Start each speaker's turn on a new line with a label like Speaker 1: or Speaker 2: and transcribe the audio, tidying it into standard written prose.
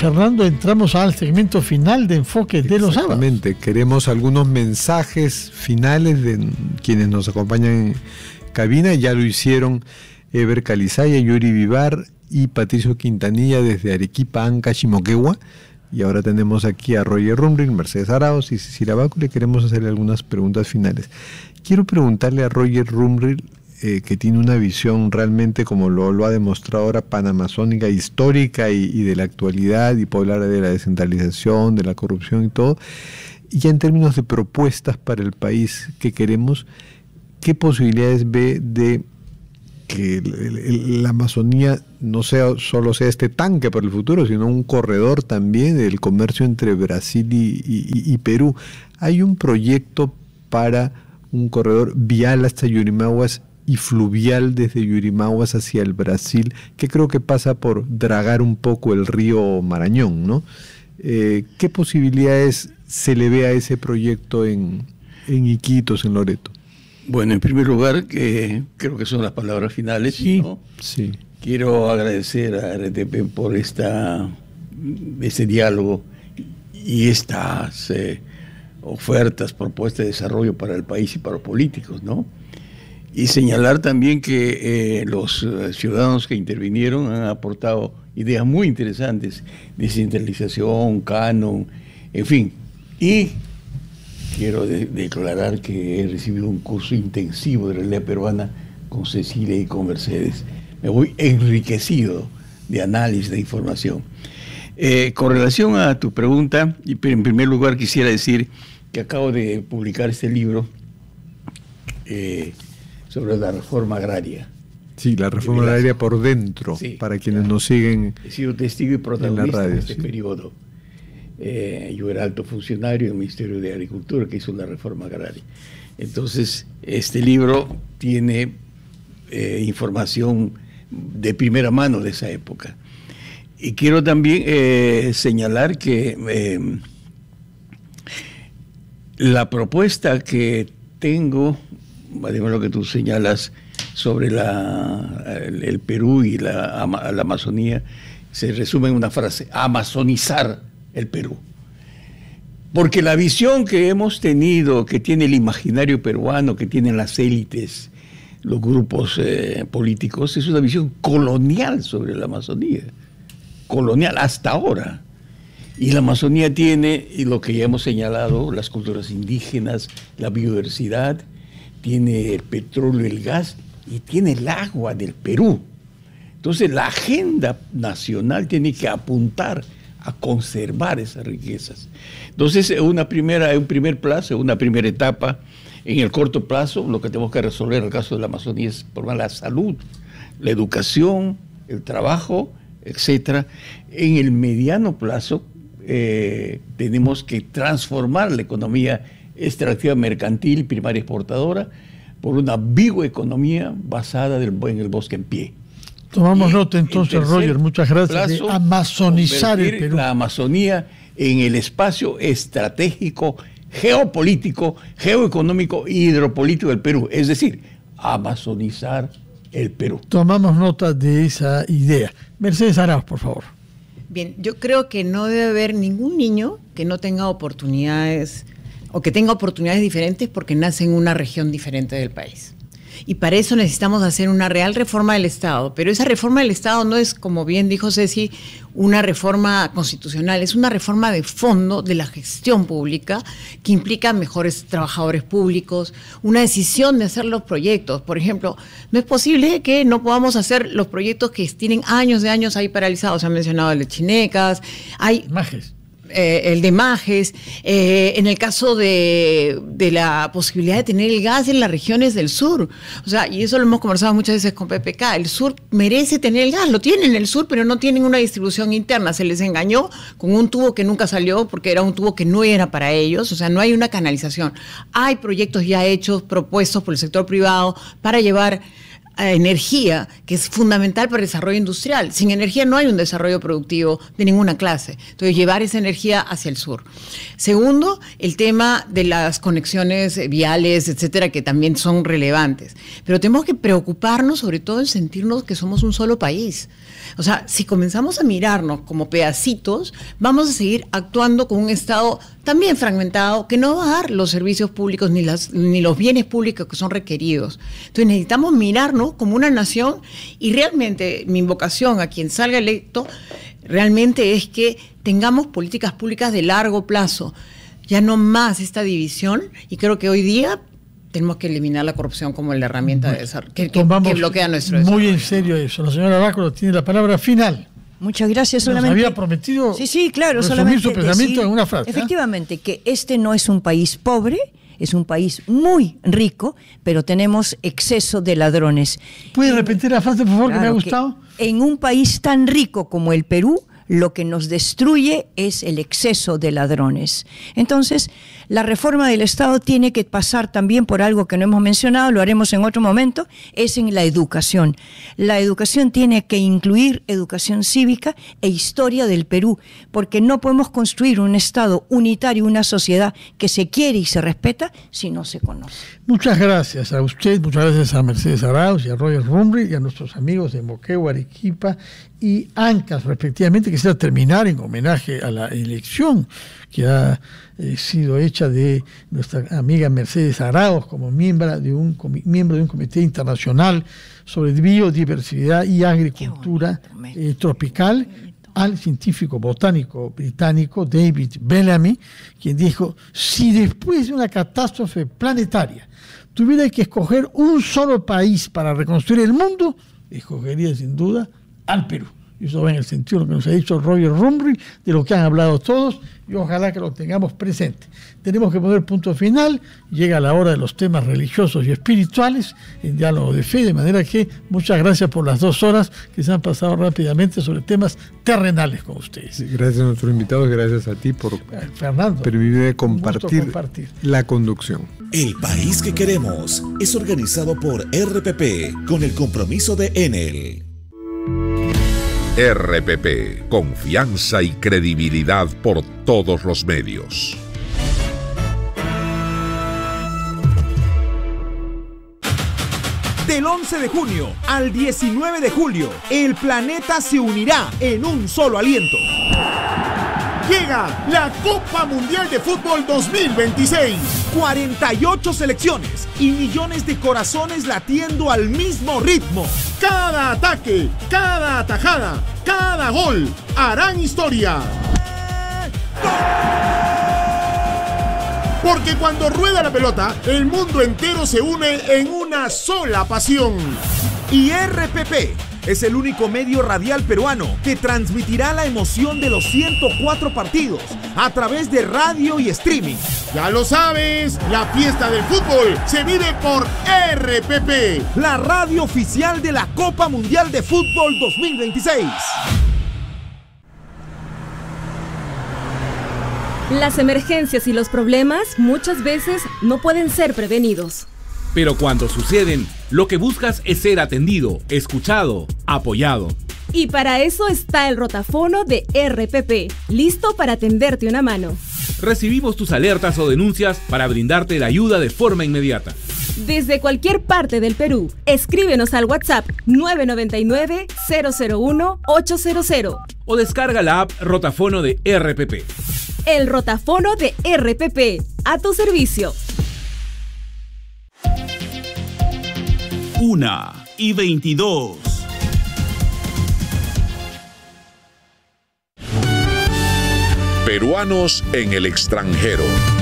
Speaker 1: Fernando, entramos al segmento final de Enfoque de los Sábados.
Speaker 2: Exactamente, queremos algunos mensajes finales de quienes nos acompañan en cabina. Ya lo hicieron Eber Calizaya, Yuri Vivar y Patricio Quintanilla desde Arequipa, Ancash y Moquegua. Y ahora tenemos aquí a Roger Rumril, Mercedes Arauz y Cecilia Bacu. Le queremos hacerle algunas preguntas finales. Quiero preguntarle a Roger Rumril, que tiene una visión realmente, como lo ha demostrado ahora, panamazónica, histórica y de la actualidad, y puede hablar de la descentralización, de la corrupción y todo. Y ya en términos de propuestas para el país que queremos, ¿qué posibilidades ve de que la Amazonía no solo sea este tanque para el futuro, sino un corredor también del comercio entre Brasil y Perú? Hay un proyecto para un corredor vial hasta Yurimaguas y fluvial desde Yurimaguas hacia el Brasil, que creo que pasa por dragar un poco el río Marañón, ¿no? ¿Qué posibilidades se le ve a ese proyecto en Iquitos, en Loreto?
Speaker 3: Bueno, en primer lugar, creo que son las palabras finales,
Speaker 1: sí,
Speaker 3: ¿no?
Speaker 2: Sí.
Speaker 3: Quiero agradecer a RTP por este diálogo y estas ofertas, propuestas de desarrollo para el país y para los políticos, ¿no? Y señalar también que los ciudadanos que intervinieron han aportado ideas muy interesantes, descentralización, canon, en fin. Y quiero declarar que he recibido un curso intensivo de realidad peruana con Cecilia y con Mercedes. Me voy enriquecido de análisis, de información. Con relación a tu pregunta, en primer lugar quisiera decir que acabo de publicar este libro sobre la reforma agraria.
Speaker 2: Sí, la reforma agraria por dentro, sí, para quienes nos siguen.
Speaker 3: He sido testigo y protagonista en este
Speaker 2: sí.
Speaker 3: periodo. Yo era alto funcionario en el Ministerio de Agricultura que hizo la reforma agraria. Entonces, este libro tiene información de primera mano de esa época. Y quiero también señalar que la propuesta que tengo, además lo que tú señalas sobre el Perú y la Amazonía, se resume en una frase: amazonizar el Perú. Porque la visión que hemos tenido, que tiene el imaginario peruano, que tienen las élites, los grupos políticos, es una visión colonial sobre la Amazonía. Colonial hasta ahora. Y la Amazonía tiene, y lo que ya hemos señalado, las culturas indígenas, la biodiversidad, tiene el petróleo, el gas, y tiene el agua del Perú. Entonces la agenda nacional tiene que apuntar a conservar esas riquezas. Entonces, un primer plazo, una primera etapa. En el corto plazo, lo que tenemos que resolver en el caso de la Amazonía es por la salud, la educación, el trabajo, etcétera. En el mediano plazo, tenemos que transformar la economía extractiva mercantil, primaria exportadora, por una bioeconomía basada en el bosque en pie.
Speaker 1: Tomamos nota entonces, Roger, muchas gracias. De amazonizar el Perú.
Speaker 3: La Amazonía en el espacio estratégico, geopolítico, geoeconómico y hidropolítico del Perú. Es decir, amazonizar el Perú.
Speaker 1: Tomamos nota de esa idea. Mercedes Arauz, por favor.
Speaker 4: Bien, yo creo que no debe haber ningún niño que no tenga oportunidades o que tenga oportunidades diferentes porque nace en una región diferente del país. Y para eso necesitamos hacer una real reforma del Estado. Pero esa reforma del Estado no es, como bien dijo Ceci, una reforma constitucional, es una reforma de fondo de la gestión pública que implica mejores trabajadores públicos, una decisión de hacer los proyectos. Por ejemplo, no es posible que no podamos hacer los proyectos que tienen años de años ahí paralizados. Se han mencionado el de Chinecas, hay...
Speaker 1: Majes.
Speaker 4: El de Majes, en el caso de la posibilidad de tener el gas en las regiones del sur. O sea, y eso lo hemos conversado muchas veces con PPK, el sur merece tener el gas, lo tienen en el sur, pero no tienen una distribución interna. Se les engañó con un tubo que nunca salió porque era un tubo que no era para ellos, o sea, no hay una canalización. Hay proyectos ya hechos, propuestos por el sector privado para llevar energía, que es fundamental para el desarrollo industrial. Sin energía no hay un desarrollo productivo de ninguna clase. Entonces, llevar esa energía hacia el sur. Segundo, el tema de las conexiones viales, etcétera, que también son relevantes. Pero tenemos que preocuparnos sobre todo en sentirnos que somos un solo país. O sea, si comenzamos a mirarnos como pedacitos, vamos a seguir actuando con un Estado también fragmentado que no va a dar los servicios públicos ni los bienes públicos que son requeridos. Entonces necesitamos mirarnos como una nación y realmente mi invocación a quien salga electo realmente es que tengamos políticas públicas de largo plazo, ya no más esta división, y creo que hoy día tenemos que eliminar la corrupción como la herramienta de desarrollo, que bloquea nuestro desarrollo.
Speaker 1: Muy en serio eso. La señora Bácaro tiene la palabra final.
Speaker 5: Muchas gracias.
Speaker 1: Nos había prometido
Speaker 5: resumir
Speaker 1: su pensamiento en una frase.
Speaker 5: Efectivamente, que este no es un país pobre, es un país muy rico, pero tenemos exceso de ladrones.
Speaker 1: ¿Puede repetir la frase, por favor, que me ha gustado?
Speaker 5: En un país tan rico como el Perú, lo que nos destruye es el exceso de ladrones. Entonces, la reforma del Estado tiene que pasar también por algo que no hemos mencionado, lo haremos en otro momento, es en la educación. La educación tiene que incluir educación cívica e historia del Perú, porque no podemos construir un Estado unitario, una sociedad que se quiere y se respeta si no se conoce.
Speaker 1: Muchas gracias a usted, muchas gracias a Mercedes Arauz y a Roger Rumri y a nuestros amigos de Moquegua, Arequipa y Ancash, respectivamente. Quisiera terminar en homenaje a la elección que ha sido hecha de nuestra amiga Mercedes Arauz como miembro de un comité internacional sobre biodiversidad y agricultura tropical, al científico botánico británico David Bellamy, quien dijo: si después de una catástrofe planetaria tuviera que escoger un solo país para reconstruir el mundo, escogería sin duda al Perú. Y eso va en el sentido de lo que nos ha dicho Roger Rumri, de lo que han hablado todos, y ojalá que lo tengamos presente. Tenemos que poner punto final, llega la hora de los temas religiosos y espirituales, en diálogo de fe, de manera que muchas gracias por las 2 horas que se han pasado rápidamente sobre temas terrenales con ustedes.
Speaker 2: Sí, gracias a nuestros invitados, gracias a ti por permitirme compartir la conducción.
Speaker 6: El país que queremos es organizado por RPP con el compromiso de Enel.
Speaker 7: RPP, confianza y credibilidad por todos los medios.
Speaker 8: Del 11 de junio al 19 de julio, el planeta se unirá en un solo aliento. Llega la Copa Mundial de Fútbol 2026. 48 selecciones y millones de corazones latiendo al mismo ritmo. Cada ataque, cada atajada, cada gol harán historia. Porque cuando rueda la pelota, el mundo entero se une en una sola pasión. Y RPP es el único medio radial peruano que transmitirá la emoción de los 104 partidos a través de radio y streaming. Ya lo sabes, la fiesta del fútbol se vive por RPP, la radio oficial de la Copa Mundial de Fútbol 2026.
Speaker 9: Las emergencias y los problemas muchas veces no pueden ser prevenidos.
Speaker 10: Pero cuando suceden, lo que buscas es ser atendido, escuchado, apoyado.
Speaker 9: Y para eso está el rotafono de RPP, listo para tenderte una mano.
Speaker 10: Recibimos tus alertas o denuncias para brindarte la ayuda de forma inmediata.
Speaker 9: Desde cualquier parte del Perú, escríbenos al WhatsApp 999-001-800
Speaker 10: o descarga la app Rotafono de RPP.
Speaker 9: El rotafono de RPP, a tu servicio.
Speaker 8: 1:22.
Speaker 7: Peruanos en el extranjero.